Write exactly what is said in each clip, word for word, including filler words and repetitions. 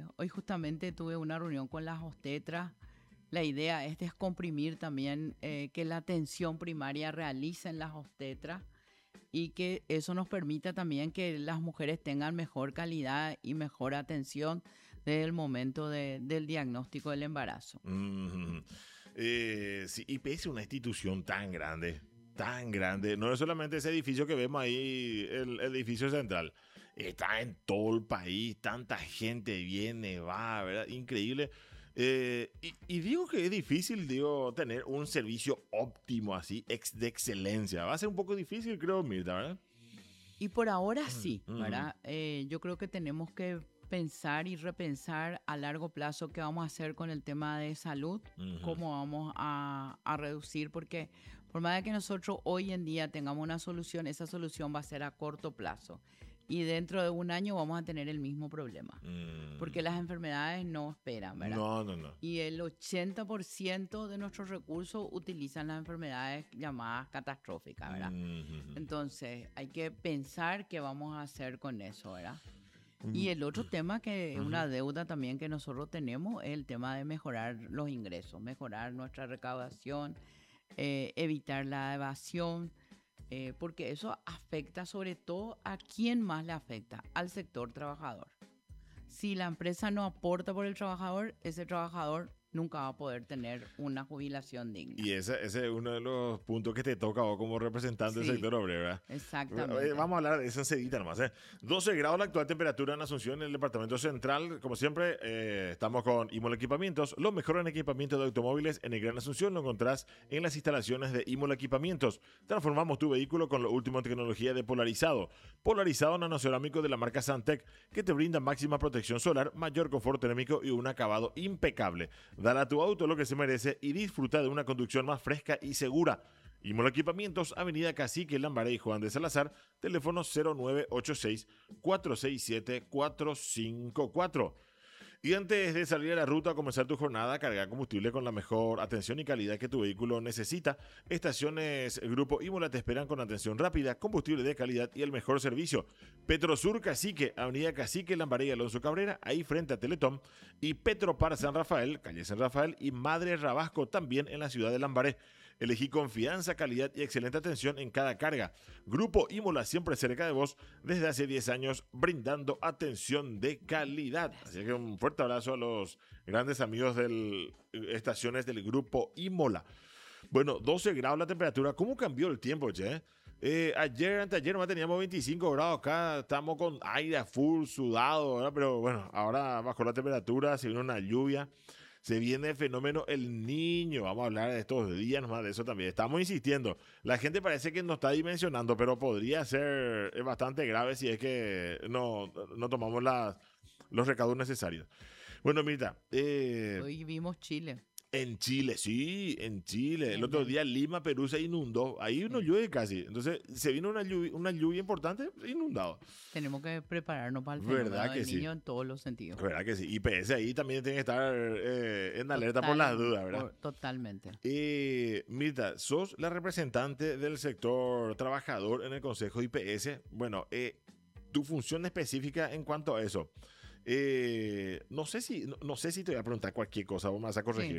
hoy justamente tuve una reunión con las obstetras. La idea es descomprimir también eh, que la atención primaria realicen las obstetras y que eso nos permita también que las mujeres tengan mejor calidad y mejor atención desde el momento de- del diagnóstico del embarazo. Mm, eh, sí, I P S es una institución tan grande, tan grande. No es solamente ese edificio que vemos ahí, el, el edificio central. Está en todo el país, tanta gente viene, va, ¿verdad? Increíble. Eh, y, y digo que es difícil, digo, tener un servicio óptimo así, ex, de excelencia. Va a ser un poco difícil, creo, Mirta, ¿verdad? Y por ahora Mm, sí, mm, ¿verdad? Eh, yo creo que tenemos que pensar y repensar a largo plazo qué vamos a hacer con el tema de salud, mhm, cómo vamos a, a reducir, porque por más de que nosotros hoy en día tengamos una solución, esa solución va a ser a corto plazo. Y dentro de un año vamos a tener el mismo problema, porque mm. las enfermedades no esperan, ¿verdad? No, no, no. Y el ochenta por ciento de nuestros recursos utilizan las enfermedades llamadas catastróficas, ¿verdad? Mhm, Entonces, hay que pensar qué vamos a hacer con eso, ¿verdad? Y mhm, el otro tema que es mhm. una deuda también que nosotros tenemos es el tema de mejorar los ingresos, mejorar nuestra recaudación, eh, evitar la evasión, eh, porque eso afecta sobre todo a quién más le afecta, al sector trabajador. Si la empresa no aporta por el trabajador, ese trabajador nunca va a poder tener una jubilación digna. Y ese, ese es uno de los puntos que te toca a vos como representante del Sí, sector obrero, ¿verdad? Eh, exactamente. Vamos a hablar de eso enseguida nomás. ¿eh? doce grados la actual temperatura en Asunción, en el departamento central. Como siempre, eh, estamos con Imola Equipamientos. Lo mejor en equipamiento de automóviles en el Gran Asunción lo encontrás en las instalaciones de Imola Equipamientos. Transformamos tu vehículo con la última tecnología de polarizado. Polarizado nanocerámico de la marca Santec, que te brinda máxima protección solar, mayor confort térmico y un acabado impecable. Dale a tu auto lo que se merece y disfruta de una conducción más fresca y segura. Imola Equipamientos, Avenida Cacique Lambaré y Juan de Salazar, teléfono cero nueve ocho seis, cuatro seis siete, cuatro cinco cuatro. Y antes de salir a la ruta a comenzar tu jornada, carga combustible con la mejor atención y calidad que tu vehículo necesita. Estaciones Grupo Imola te esperan con atención rápida, combustible de calidad y el mejor servicio. Petrosur Cacique, Avenida Cacique Lambaré y Alonso Cabrera, ahí frente a Teletón. Y Petropar San Rafael, calle San Rafael y Madre Rabasco, también en la ciudad de Lambaré. Elegí confianza, calidad y excelente atención en cada carga. Grupo Imola siempre cerca de vos desde hace diez años brindando atención de calidad. Así que un fuerte abrazo a los grandes amigos de estaciones del Grupo Imola. Bueno, doce grados la temperatura. ¿Cómo cambió el tiempo, che? Eh, ayer, anteayer nomás teníamos veinticinco grados acá, estamos con aire a full, sudado, ¿verdad? Pero bueno, ahora bajó la temperatura, se viene una lluvia. Se viene el fenómeno El Niño. Vamos a hablar de estos días nomás de eso también. Estamos insistiendo. La gente parece que no está dimensionando, pero podría ser eh, bastante grave si es que no, no tomamos las, los recaudos necesarios. Bueno, Mirta, eh, Hoy vimos Chile en Chile, sí, en Chile. El en otro el... día Lima, Perú se inundó. Ahí no Sí. llueve casi. Entonces se vino una lluvia, una lluvia importante, inundado. Tenemos que prepararnos para el ¿Verdad fenómeno que del sí? niño en todos los sentidos. ¿Verdad que sí? I P S ahí también tiene que estar eh, en alerta por las Total, dudas, ¿verdad? por, totalmente. Eh, Mirta, sos la representante del sector trabajador en el Consejo I P S. Bueno, eh, tu función específica en cuanto a eso. Eh, no sé si, no, no sé si te voy a preguntar cualquier cosa, vos me vas a Sí. corregir.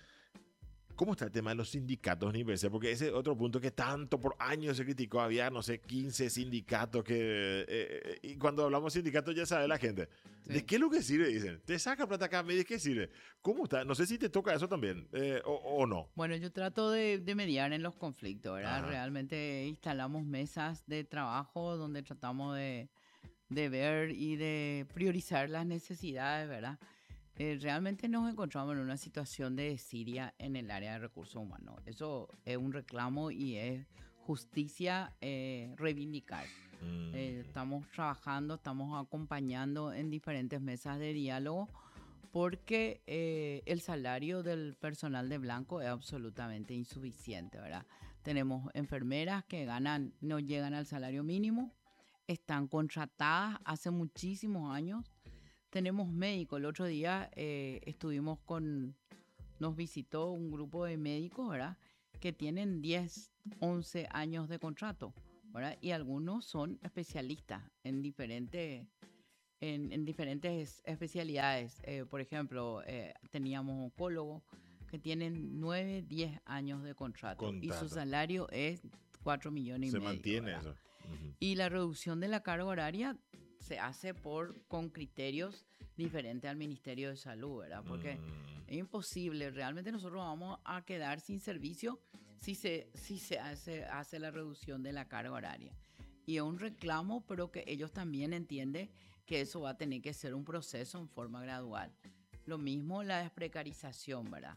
¿Cómo está el tema de los sindicatos en I P S? Porque ese es otro punto que tanto por años se criticó. Había, no sé, quince sindicatos que... eh, eh, y cuando hablamos de sindicatos ya sabe la gente. ¿De Sí. qué es lo que sirve? Dicen. Te saca plata acá, ¿de qué sirve? ¿Cómo está? No sé si te toca eso también eh, o, o no. Bueno, yo trato de, de mediar en los conflictos, ¿verdad? Ajá. Realmente instalamos mesas de trabajo donde tratamos de, de ver y de priorizar las necesidades, ¿verdad? Eh, realmente nos encontramos en una situación de desidia en el área de recursos humanos. Eso es un reclamo y es justicia eh, reivindicar. Eh, Mm, estamos trabajando, estamos acompañando en diferentes mesas de diálogo porque eh, el salario del personal de blanco es absolutamente insuficiente, ¿verdad? Tenemos enfermeras que ganan, no llegan al salario mínimo, están contratadas hace muchísimos años. Tenemos médicos, el otro día eh, estuvimos con, nos visitó un grupo de médicos, ¿verdad? Que tienen diez, once años de contrato, ¿verdad? Y algunos son especialistas en diferentes en, en diferentes especialidades. Eh, por ejemplo, eh, teníamos oncólogos que tienen nueve, diez años de contrato, Contrato. y su salario es cuatro millones y Se medio. mantiene ¿verdad? eso. Uh-huh. Y la reducción de la carga horaria se hace por con criterios diferentes al Ministerio de Salud, ¿verdad? Porque Mm. es imposible, realmente nosotros vamos a quedar sin servicio si se, si se hace, hace la reducción de la carga horaria. Y es un reclamo, pero que ellos también entienden que eso va a tener que ser un proceso en forma gradual. Lo mismo la desprecarización, ¿verdad?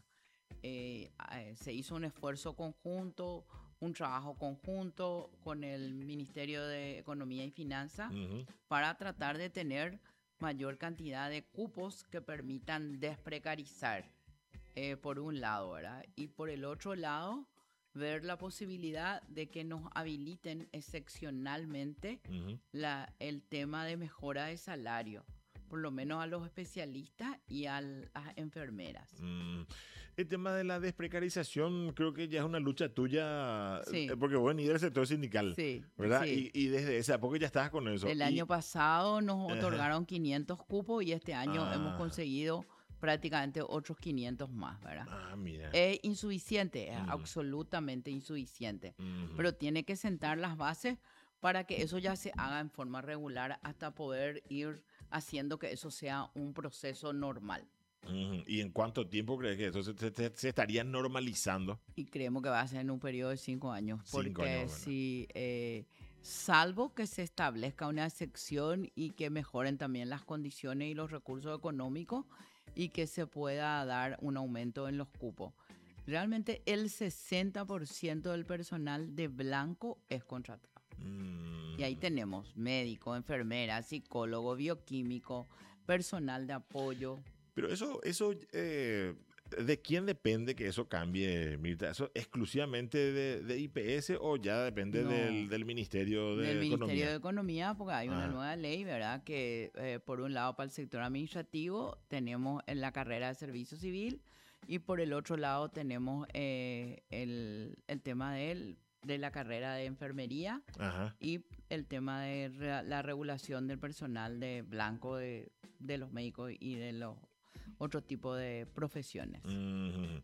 Eh, eh, se hizo un esfuerzo conjunto, un trabajo conjunto con el Ministerio de Economía y Finanzas Uh-huh. para tratar de tener mayor cantidad de cupos que permitan desprecarizar, eh, por un lado, ¿verdad? Y por el otro lado, ver la posibilidad de que nos habiliten excepcionalmente Uh-huh. la, el tema de mejora de salario, por lo menos a los especialistas y a las enfermeras. Mm. El tema de la desprecarización creo que ya es una lucha tuya, Sí. eh, porque vos venís del sector sindical, Sí, ¿verdad? sí. Y, y desde esa época ya estabas con eso. El Y- año pasado nos Ajá. otorgaron quinientos cupos y este año Ah. hemos conseguido prácticamente otros quinientos más, ¿verdad? Ah, mira. Es insuficiente, es Mm. absolutamente insuficiente, Ujú. pero tiene que sentar las bases para que eso ya se haga en forma regular hasta poder ir haciendo que eso sea un proceso normal. Ujú. ¿Y en cuánto tiempo crees que eso se, se- se estaría normalizando? Y creemos que va a ser en un periodo de cinco años, porque Cinco años, bueno. si, eh, salvo que se establezca una excepción y que mejoren también las condiciones y los recursos económicos y que se pueda dar un aumento en los cupos. Realmente el sesenta por ciento del personal de blanco es contratado. Mm. Y ahí tenemos médico, enfermera, psicólogo, bioquímico, personal de apoyo. Pero eso, eso eh, ¿de quién depende que eso cambie, Mirta? ¿Eso exclusivamente de, de I P S o ya depende No. del, del Ministerio de Del Ministerio Economía? de Economía, porque hay una Ajá. nueva ley, ¿verdad? Que eh, por un lado para el sector administrativo tenemos en la carrera de servicio civil y por el otro lado tenemos eh, el, el tema del- de la carrera de enfermería Ajá. y el tema de re- la regulación del personal de blanco de, de los médicos y de los otros tipos de profesiones. Ujú.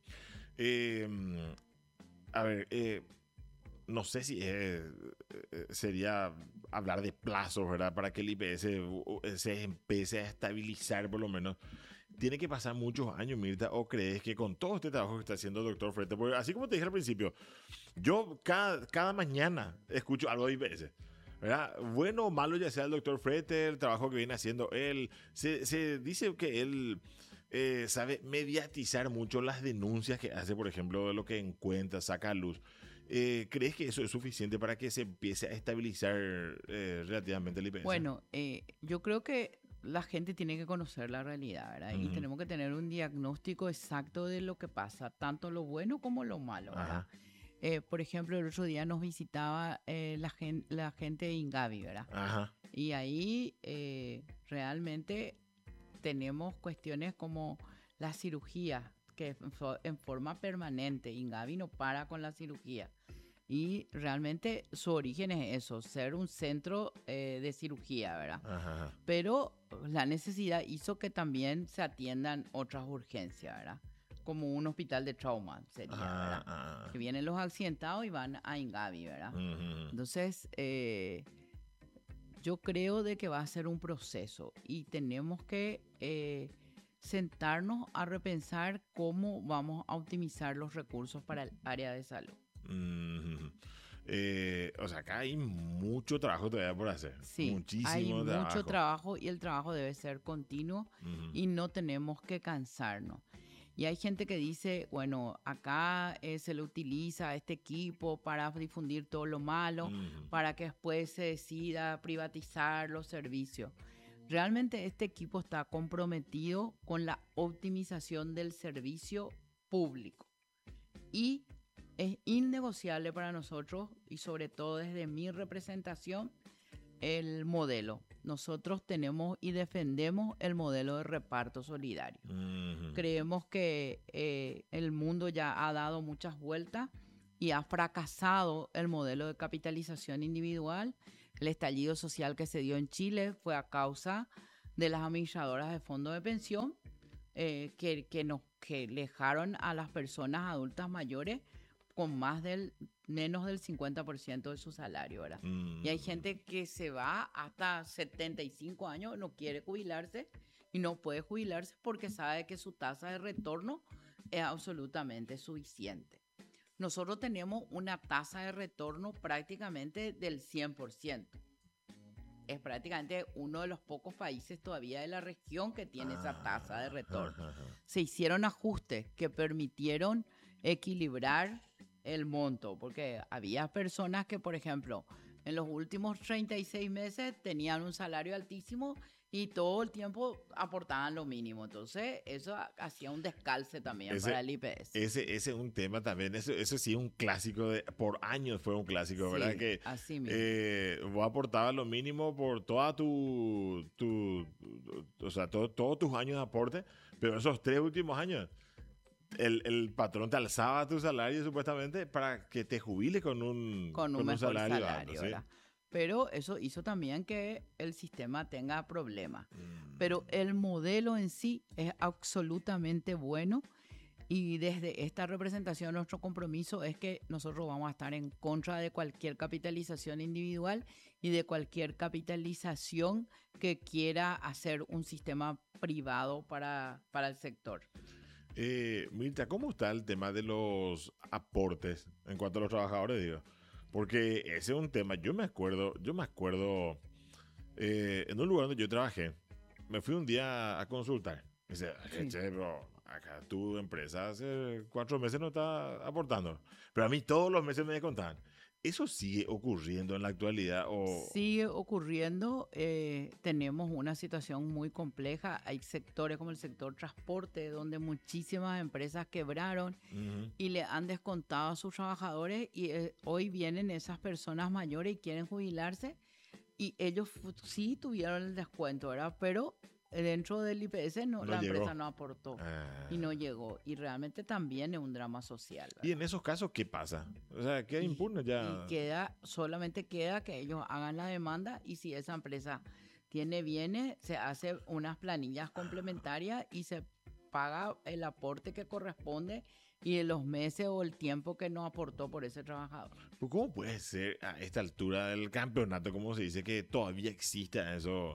Eh, a ver, eh, no sé si eh, eh, sería hablar de plazos, ¿verdad? Para que el I P S u- u- se empiece a estabilizar por lo menos. ¿Tiene que pasar muchos años, Mirta? ¿O crees que con todo este trabajo que está haciendo el doctor Frete, porque así como te dije al principio, yo cada, cada mañana escucho algo de I P S, ¿verdad? Bueno o malo ya sea el doctor Frete, el trabajo que viene haciendo él, se, se dice que él eh, sabe mediatizar mucho las denuncias que hace, por ejemplo, de lo que encuentra, saca a luz. Eh, ¿Crees que eso es suficiente para que se empiece a estabilizar eh, relativamente el I P S? Bueno, eh, yo creo que la gente tiene que conocer la realidad, ¿verdad? Y Ujú. tenemos que tener un diagnóstico exacto de lo que pasa, tanto lo bueno como lo malo, ¿verdad? Ajá, Eh, por ejemplo, el otro día nos visitaba eh, la, gen- la gente de Ingavi, ¿verdad? ajá. Y ahí eh, realmente tenemos cuestiones como la cirugía, que en, fo- en forma permanente, Ingavi no para con la cirugía. Y realmente su origen es eso, ser un centro eh, de cirugía, ¿verdad? Ajá, ajá. Pero la necesidad hizo que también se atiendan otras urgencias, ¿verdad? Como un hospital de trauma sería, Ah, ¿verdad? ah. Que vienen los accidentados y van a Ingavi, ¿verdad? Ujú. Entonces, eh, yo creo de que va a ser un proceso y tenemos que eh, sentarnos a repensar cómo vamos a optimizar los recursos para el área de salud. Ujú. Eh, o sea, acá hay mucho trabajo todavía por hacer. Sí, Muchísimo hay trabajo. mucho trabajo y el trabajo debe ser continuo Ujú. y no tenemos que cansarnos. Y hay gente que dice, bueno, acá eh, se le utiliza a este equipo para difundir todo lo malo, Ujú. para que después se decida privatizar los servicios. Realmente este equipo está comprometido con la optimización del servicio público y es innegociable para nosotros y sobre todo desde mi representación el modelo. Nosotros tenemos y defendemos el modelo de reparto solidario. Ujú. Creemos que eh, el mundo ya ha dado muchas vueltas y ha fracasado el modelo de capitalización individual. El estallido social que se dio en Chile fue a causa de las administradoras de fondos de pensión eh, que, que, nos, que dejaron a las personas adultas mayores con más del menos del cincuenta por ciento de su salario, ¿verdad? Mm. Y hay gente que se va hasta setenta y cinco años, no quiere jubilarse y no puede jubilarse porque sabe que su tasa de retorno es absolutamente suficiente. Nosotros tenemos una tasa de retorno prácticamente del cien por ciento. Es prácticamente uno de los pocos países todavía de la región que tiene ah, esa tasa de retorno. Ajá, ajá. Se hicieron ajustes que permitieron equilibrar el monto, porque había personas que, por ejemplo, en los últimos treinta y seis meses tenían un salario altísimo y todo el tiempo aportaban lo mínimo. Entonces, eso hacía un descalce también ese, para el I P S. Ese, ese es un tema también, eso, eso sí es un clásico, de, por años fue un clásico, sí, ¿verdad? Que así mismo. Eh, vos aportabas lo mínimo por toda tu, tu, tu o sea, todo, todos tus años de aporte, pero esos tres últimos años, el, el patrón te alzaba tu salario supuestamente para que te jubiles con un, con un, con un salario, salario alto, ¿sí? Pero eso hizo también que el sistema tenga problemas. Mm. Pero el modelo en sí es absolutamente bueno y desde esta representación nuestro compromiso es que nosotros vamos a estar en contra de cualquier capitalización individual y de cualquier capitalización que quiera hacer un sistema privado para, para el sector. Eh, Mirta, ¿cómo está el tema de los aportes en cuanto a los trabajadores, digo? Porque ese es un tema, yo me acuerdo, yo me acuerdo eh, en un lugar donde yo trabajé, me fui un día a consultar. Y dice, sí. Che, bro, acá tu empresa hace cuatro meses no está aportando. Pero a mí todos los meses me descontaban. ¿Eso sigue ocurriendo en la actualidad? O... Sigue ocurriendo. Eh, tenemos una situación muy compleja. Hay sectores como el sector transporte, donde muchísimas empresas quebraron uh-huh. y le han descontado a sus trabajadores. Y eh, hoy vienen esas personas mayores y quieren jubilarse. Y ellos f- sí tuvieron el descuento, ¿verdad? Pero dentro del I P S no, no la llegó. empresa no aportó ah. y no llegó. Y realmente también es un drama social, ¿verdad? ¿Y en esos casos qué pasa? O sea, queda impune ya. Y queda, solamente queda que ellos hagan la demanda y si esa empresa tiene bienes, se hace unas planillas complementarias y se paga el aporte que corresponde y en los meses o el tiempo que no aportó por ese trabajador. ¿Cómo puede ser a esta altura del campeonato, como se dice, que todavía exista eso?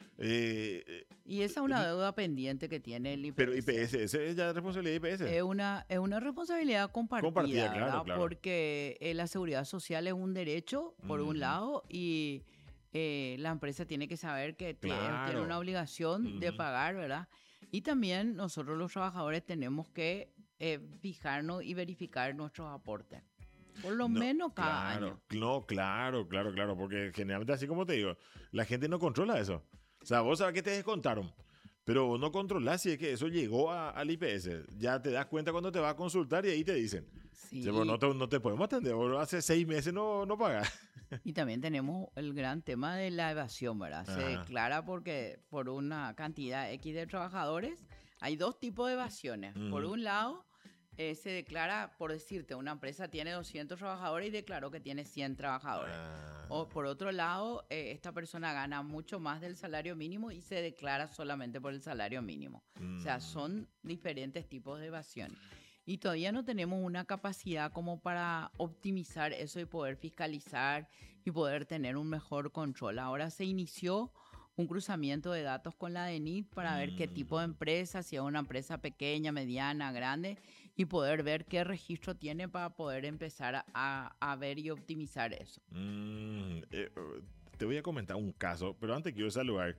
Eh, y esa es una deuda pendiente que tiene el I P S. Pero I P S, ¿esa es ya responsabilidad de I P S? Es una, es una responsabilidad compartida, compartida claro, claro. Porque eh, la seguridad social es un derecho, por mm. un lado, y eh, la empresa tiene que saber que claro. tiene una obligación mm. de pagar, ¿verdad? Y también nosotros los trabajadores tenemos que eh, fijarnos y verificar nuestros aportes. Por lo no, menos cada claro, año. No, claro, claro, claro, porque generalmente así como te digo, la gente no controla eso. O sea, vos sabés que te descontaron, pero vos no controlás si es que eso llegó a, al I P S. Ya te das cuenta cuando te vas a consultar y ahí te dicen, sí. Sí, no, te, no te podemos atender, vos hace seis meses no, no pagás. Y también tenemos el gran tema de la evasión, ¿verdad? Se Ajá. declara porque por una cantidad X de trabajadores hay dos tipos de evasiones. Mm. Por un lado, eh, se declara, por decirte, una empresa tiene doscientos trabajadores y declaró que tiene cien trabajadores. Ah. O por otro lado, eh, esta persona gana mucho más del salario mínimo y se declara solamente por el salario mínimo. Mm. O sea, son diferentes tipos de evasión. Y todavía no tenemos una capacidad como para optimizar eso y poder fiscalizar y poder tener un mejor control. Ahora se inició un cruzamiento de datos con la D E N I T para mm. ver qué tipo de empresa, si es una empresa pequeña, mediana, grande, y poder ver qué registro tiene para poder empezar a, a ver y optimizar eso. Mm, eh, te voy a comentar un caso, pero antes quiero saludar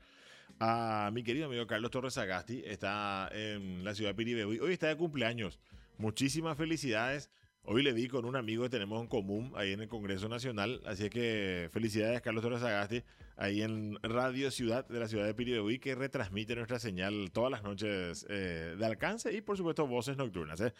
a mi querido amigo Carlos Torres Sagasti. Está en la ciudad de Piribebuy. Hoy está de cumpleaños. Muchísimas felicidades. Hoy le vi con un amigo que tenemos en común ahí en el Congreso Nacional. Así que felicidades, Carlos Torres Sagasti, ahí en Radio Ciudad de la ciudad de Piribebuy, que retransmite nuestra señal todas las noches eh, de alcance y, por supuesto, voces nocturnas. ¿eh?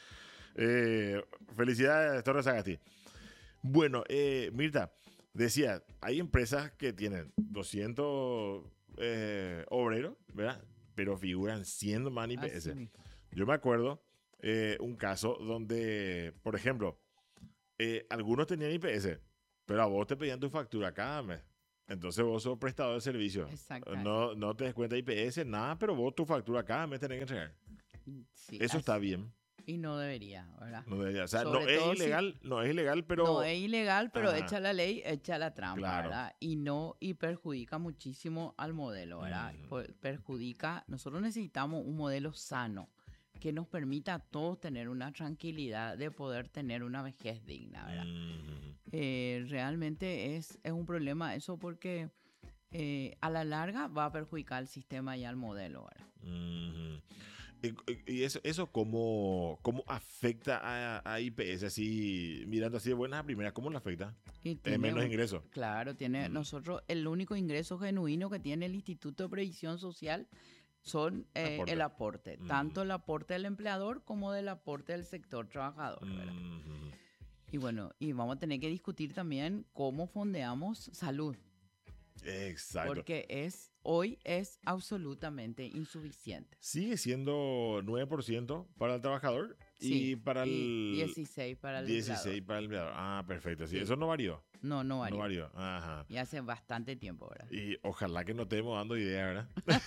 Eh, felicidades, Torres Sagasti. Bueno, eh, Mirta, decía, hay empresas que tienen doscientos eh, obreros, ¿verdad? Pero figuran siendo más I P S. Así. Yo me acuerdo Eh, un caso donde, por ejemplo, eh, algunos tenían I P S, pero a vos te pedían tu factura cada mes. Entonces vos sos prestador de servicio. Exactamente. No, no te des cuenta de I P S, nada, pero vos tu factura acá me tenés que entregar. Sí, Eso así- está bien. y no debería, ¿verdad? No debería- o sea, Sobre no es todo si- ilegal, no es ilegal, pero No es ilegal, pero Ajá. echa la ley, echa la trampa, Claro. ¿verdad? Y no, y perjudica muchísimo al modelo, ¿verdad? Ujú. Per- Perjudica, nosotros necesitamos un modelo sano que nos permita a todos tener una tranquilidad de poder tener una vejez digna, ¿verdad? Ujú. Eh, realmente es, es un problema eso porque eh, a la larga va a perjudicar al sistema y al modelo, ¿verdad? Ujú. Y, y eso, eso cómo, cómo afecta a, a I P S, así, mirando así de buenas a primeras, ¿cómo le afecta? Y Eh, tiene menos un- ingresos. Claro, tiene Mm. nosotros el único ingreso genuino que tiene el Instituto de Previsión Social son eh, Aporte. el aporte, Mm. tanto el aporte del empleador como del aporte del sector trabajador, ¿verdad? Ujú. Y bueno, y vamos a tener que discutir también cómo fondeamos salud, Exacto. porque es hoy es absolutamente insuficiente. Sigue siendo nueve por ciento para el trabajador Sí, y para el y dieciséis para el dieciséis empleador. para el empleador. Ah, perfecto. Sí, Sí. eso no varió. No, no No varía. varió. Ajá. Y hace bastante tiempo, ¿verdad? Y ojalá que no estemos dando idea, ¿verdad?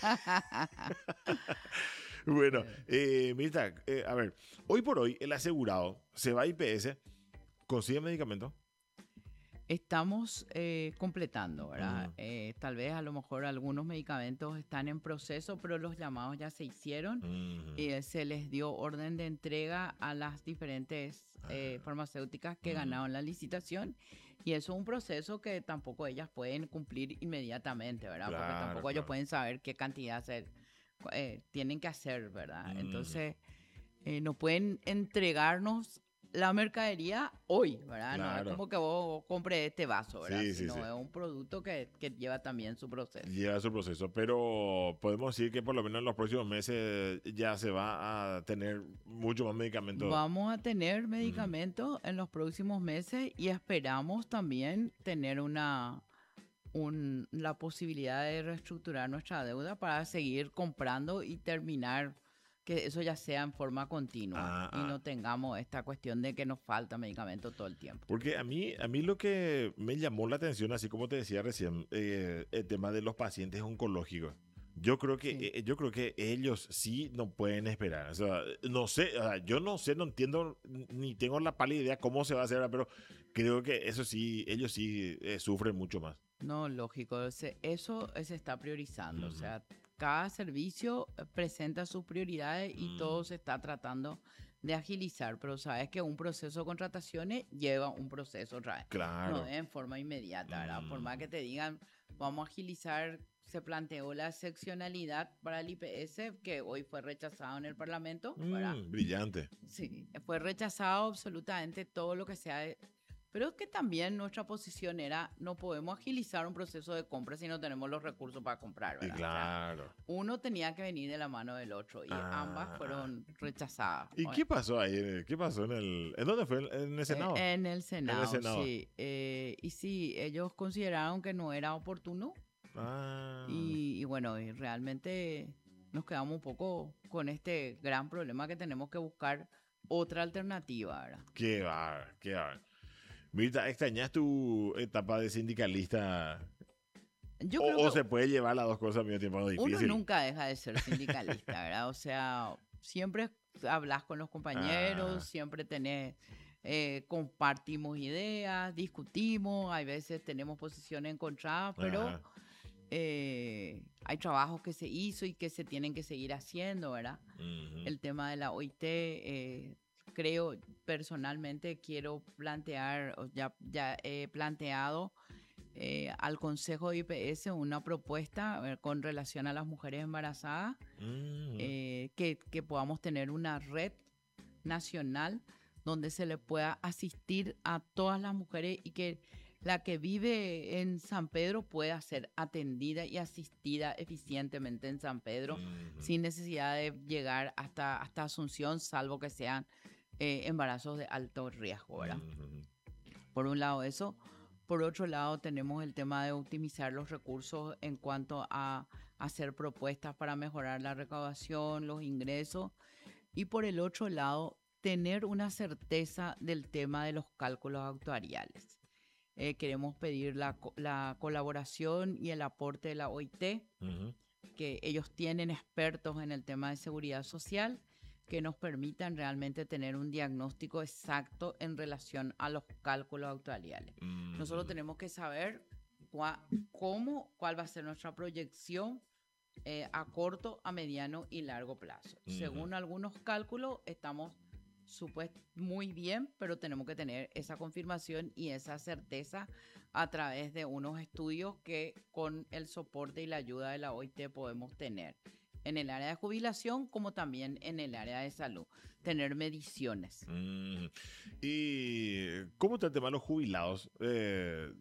Bueno, eh, Mirta, eh, a ver, hoy por hoy el asegurado se va a I P S, consigue medicamento. Estamos eh, completando, ¿verdad? Ujú. Eh, tal vez a lo mejor algunos medicamentos están en proceso, pero los llamados ya se hicieron. Ujú. Y se les dio orden de entrega a las diferentes eh, farmacéuticas que Ujú. ganaron la licitación. Y eso es un proceso que tampoco ellas pueden cumplir inmediatamente, ¿verdad? Porque Claro, tampoco ellos claro. pueden saber qué cantidad se, eh, tienen que hacer, ¿verdad? Ujú. Entonces, eh, no pueden entregarnos la mercadería hoy, ¿verdad? No es Claro. como que vos compres este vaso, ¿verdad? Sí, sí, Sino sí. es un producto que, que lleva también su proceso. Lleva su proceso, pero podemos decir que por lo menos en los próximos meses ya se va a tener mucho más medicamento. Vamos a tener medicamentos en los próximos meses y esperamos también tener una un- la posibilidad de reestructurar nuestra deuda para seguir comprando y terminar que eso ya sea en forma continua Ah, y ah. no tengamos esta cuestión de que nos falta medicamento todo el tiempo. Porque a mí, a mí lo que me llamó la atención, así como te decía recién, eh, el tema de los pacientes oncológicos. Yo creo que Sí. eh, yo creo que ellos sí no pueden esperar. O sea, no sé, o sea, yo no sé, no entiendo ni tengo la pálida idea cómo se va a hacer, pero creo que eso sí, ellos sí eh, sufren mucho más. No, lógico, se- eso eh, se está priorizando, o Ujú. sea, cada servicio eh, presenta sus prioridades y Mm. todo se está tratando de agilizar, pero sabes que un proceso de contrataciones lleva un proceso otra vez. Claro. No es en forma inmediata, ¿verdad? Por más Mm. que te digan, vamos a agilizar, se planteó la excepcionalidad para el I P S, que hoy fue rechazado en el Parlamento, ¿verdad? Mm, brillante. Sí, fue rechazado absolutamente todo lo que sea. de- Pero es que también nuestra posición era, no podemos agilizar un proceso de compra si no tenemos los recursos para comprar, Y ¿verdad? O sea, claro. uno tenía que venir de la mano del otro y Ah. ambas fueron rechazadas. ¿Y Bueno, qué pasó ahí? ¿Qué pasó en el... ¿En dónde fue? ¿En el eh, Senado? En el Senado, Senado. sí. Eh, y sí, ellos consideraron que no era oportuno Ah. y, y bueno, y realmente nos quedamos un poco con este gran problema que tenemos que buscar otra alternativa, ¿verdad? Qué va, qué va. Mirta, ¿extrañas tu etapa de sindicalista? Yo O, creo o que se puede llevar las dos cosas al mismo tiempo, es uno difícil. nunca deja de ser sindicalista, ¿verdad? O sea, siempre hablas con los compañeros, Ah. siempre tenés, eh, compartimos ideas, discutimos, hay veces tenemos posiciones encontradas, pero Ajá. eh, hay trabajos que se hizo y que se tienen que seguir haciendo, ¿verdad? Ujú. El tema de la O I T, eh, creo, personalmente quiero plantear, o ya, ya he planteado eh, al Consejo de I P S una propuesta eh, con relación a las mujeres embarazadas, Ujú. eh, que, que podamos tener una red nacional donde se le pueda asistir a todas las mujeres y que la que vive en San Pedro pueda ser atendida y asistida eficientemente en San Pedro Ujú. sin necesidad de llegar hasta, hasta Asunción, salvo que sean eh, embarazos de alto riesgo, ¿verdad? Ujú. Por un lado eso. Por otro lado, tenemos el tema de optimizar los recursos en cuanto a hacer propuestas para mejorar la recaudación, los ingresos. Y por el otro lado, tener una certeza del tema de los cálculos actuariales. Eh, queremos pedir la, co- la colaboración y el aporte de la O I T, Ujú. que ellos tienen expertos en el tema de seguridad social, que nos permitan realmente tener un diagnóstico exacto en relación a los cálculos actuariales. Nosotros Ujú. tenemos que saber cua- cómo, cuál va a ser nuestra proyección eh, a corto, a mediano y largo plazo. Ujú. Según algunos cálculos, estamos supuest muy bien, pero tenemos que tener esa confirmación y esa certeza a través de unos estudios que con el soporte y la ayuda de la O I T podemos tener en el área de jubilación como también en el área de salud, tener mediciones. Mm. ¿Y cómo está el tema de los jubilados? Eh,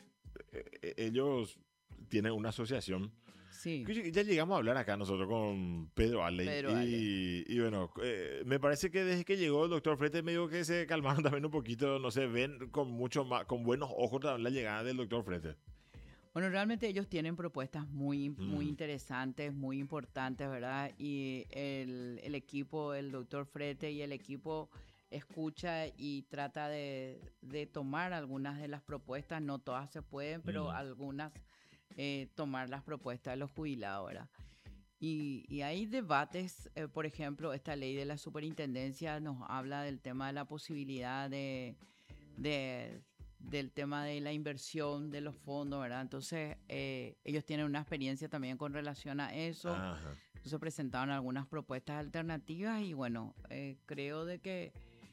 eh, ellos tienen una asociación. Sí, Que Ya llegamos a hablar acá nosotros con Pedro Alley. Pedro Ale. Y, y bueno, eh, me parece que desde que llegó el doctor Frete medio que se calmaron también un poquito, no sé, ven con mucho más, con buenos ojos también la llegada del doctor Frete. Bueno, realmente ellos tienen propuestas muy, muy Mm. interesantes, muy importantes, ¿verdad? Y el, el equipo, el doctor Frete y el equipo escucha y trata de, de tomar algunas de las propuestas, no todas se pueden, pero Mm. algunas eh, tomar las propuestas de los jubilados, ¿verdad? Y, y hay debates, eh, por ejemplo, esta ley de la superintendencia nos habla del tema de la posibilidad de, de- del tema de la inversión de los fondos, ¿verdad? Entonces, eh, ellos tienen una experiencia también con relación a eso. Ajá. Entonces presentaron algunas propuestas alternativas y bueno, eh, creo de que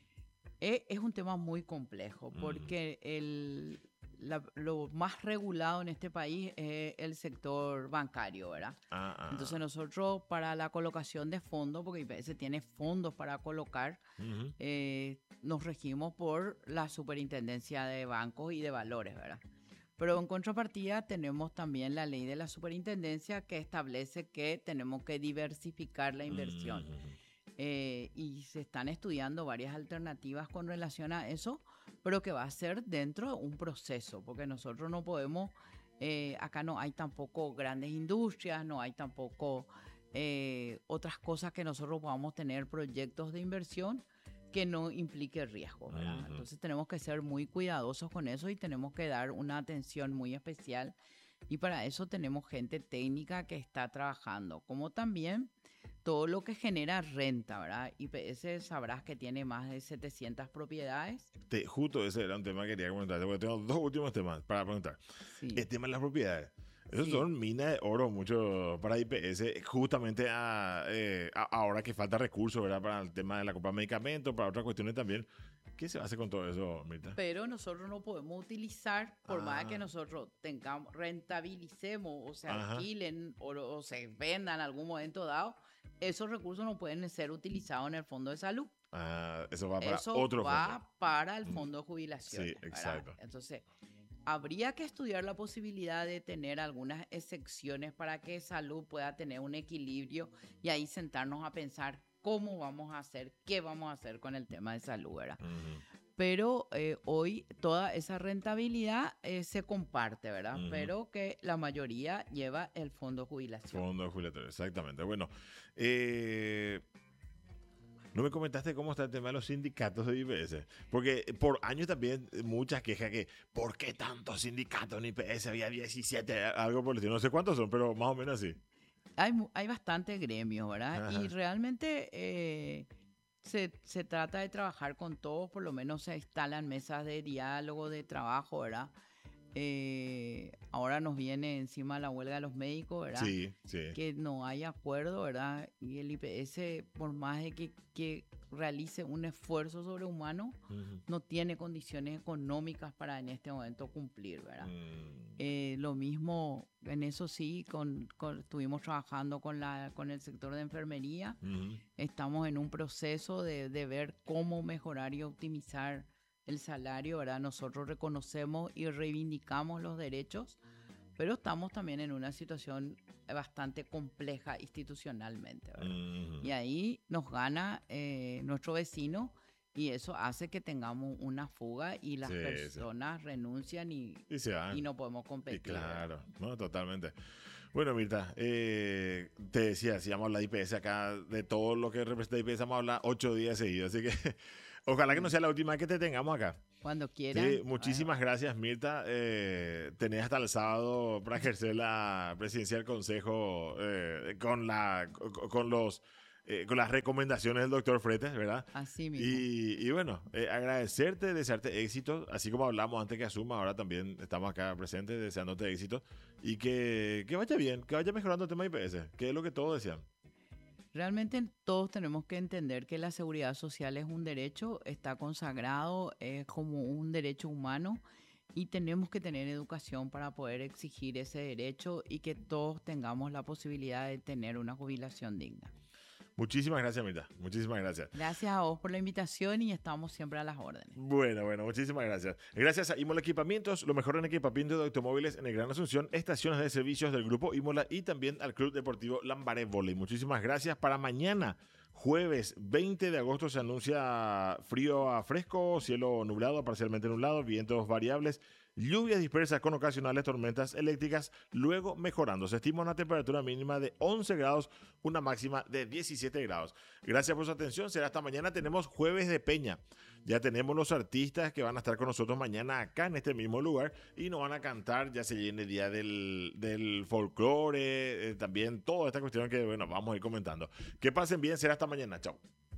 e- es un tema muy complejo Mm. porque el, la- lo más regulado en este país es el sector bancario, ¿verdad? Ah, ah, Entonces ah. nosotros para la colocación de fondos, porque I P S tiene fondos para colocar, Ujú. eh, nos regimos por la Superintendencia de Bancos y de Valores, ¿verdad? Pero en contrapartida tenemos también la ley de la superintendencia que establece que tenemos que diversificar la inversión. Ujú. Eh, y se están estudiando varias alternativas con relación a eso, pero que va a ser dentro de un proceso, porque nosotros no podemos, eh, acá no hay tampoco grandes industrias, no hay tampoco eh, otras cosas que nosotros podamos tener proyectos de inversión que no implique riesgo, ¿verdad? Ujú. Entonces tenemos que ser muy cuidadosos con eso y tenemos que dar una atención muy especial y para eso tenemos gente técnica que está trabajando, como también todo lo que genera renta, ¿verdad? I P S sabrás que tiene más de setecientas propiedades. Te- justo ese era un tema que quería comentarte, porque tengo dos últimos temas para preguntar. Sí, El tema de las propiedades. Esos sí. son minas de oro mucho para I P S, justamente a, eh, a- ahora que falta recursos, ¿verdad? Para el tema de la compra de medicamentos, para otras cuestiones también. ¿Qué se hace con todo eso, Mirta? Pero nosotros no podemos utilizar, por más que Ah, nosotros tengamos, rentabilicemos o se ajá. alquilen o, o se vendan en algún momento dado, esos recursos no pueden ser utilizados en el fondo de salud. Ah, eso va para Eso otro fondo. va para el Mm, fondo de jubilaciones, sí, ¿verdad? exacto. Entonces, habría que estudiar la posibilidad de tener algunas excepciones para que salud pueda tener un equilibrio y ahí sentarnos a pensar cómo vamos a hacer, qué vamos a hacer con el tema de salud, ¿verdad? Ujú, Pero eh, hoy toda esa rentabilidad eh, se comparte, ¿verdad? ujú. Pero que la mayoría lleva el fondo de jubilación. Fondo jubilatorio, exactamente. Bueno, eh, no me comentaste cómo está el tema de los sindicatos de I P S. Porque por años también eh, muchas quejas que, ¿por qué tantos sindicatos en I P S? Había diecisiete, algo por el estilo. No sé cuántos son, pero más o menos así. Hay, mu- hay bastante gremios, ¿verdad? Y Ajá. realmente eh, se, se trata de trabajar con todos, por lo menos se instalan mesas de diálogo, de trabajo, ¿verdad? Eh, ahora nos viene encima la huelga de los médicos, ¿verdad? Sí, sí. Que no hay acuerdo, ¿verdad? Y el I P S, por más de que, que realice un esfuerzo sobrehumano, Ujú. no tiene condiciones económicas para en este momento cumplir, ¿verdad? Mm, Eh, lo mismo, en eso sí, con, con- estuvimos trabajando con, la, con el sector de enfermería. ujú. Estamos en un proceso de, de ver cómo mejorar y optimizar el salario, ¿verdad? Nosotros reconocemos y reivindicamos los derechos, pero estamos también en una situación bastante compleja institucionalmente, ¿verdad? Ujú. Y ahí nos gana eh, nuestro vecino y eso hace que tengamos una fuga y las Sí, sí. personas renuncian y, Y se van. y no podemos Y competir, ¿verdad? claro, no, totalmente. Bueno, Mirta, eh, te decía, si vamos a hablar de I P S acá, de todo lo que representa I P S, vamos a hablar ocho días seguidos. Así que ojalá que no Sí. sea la última vez que te tengamos acá. Cuando Sí, quieran. Bueno, muchísimas gracias, Mirta. Eh, tenés hasta el sábado para ejercer la presidencia del Consejo eh, con, la, con, con los, eh, con las recomendaciones del doctor Fretes, ¿verdad? así mismo. Y, y bueno, eh, agradecerte, desearte éxito, así como hablamos antes que asuma, ahora también estamos acá presentes deseándote éxito y que, que vaya bien, que vaya mejorando el tema I P S, que es lo que todos desean. Realmente todos tenemos que entender que la seguridad social es un derecho, está consagrado, es como un derecho humano y tenemos que tener educación para poder exigir ese derecho y que todos tengamos la posibilidad de tener una jubilación digna. Muchísimas gracias, Mirta, muchísimas gracias. Gracias a vos por la invitación y estamos siempre a las órdenes. Bueno, bueno, muchísimas gracias. Gracias a Imola Equipamientos, lo mejor en equipamiento de automóviles en el Gran Asunción, estaciones de servicios del Grupo Imola y también al Club Deportivo Lambaré Volley. Muchísimas gracias. Para mañana, jueves veinte de agosto, se anuncia frío a fresco, cielo nublado, parcialmente nublado, vientos variables, lluvias dispersas con ocasionales tormentas eléctricas, luego mejorando. Se estima una temperatura mínima de once grados, una máxima de diecisiete grados. Gracias por su atención. Será hasta mañana. Tenemos Jueves de Peña. Ya tenemos los artistas que van a estar con nosotros mañana acá en este mismo lugar y nos van a cantar. Ya se viene el día del, del folclore, eh, también toda esta cuestión que, bueno, vamos a ir comentando. Que pasen bien. Será hasta mañana. Chao.